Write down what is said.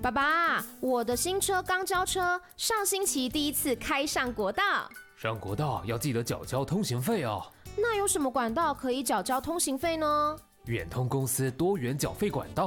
爸爸，我的新车刚交车，上星期第一次开上国道。 上国道要记得缴交通行费哦。 那有什么管道可以缴交通行费呢？ 远通公司多元缴费管道。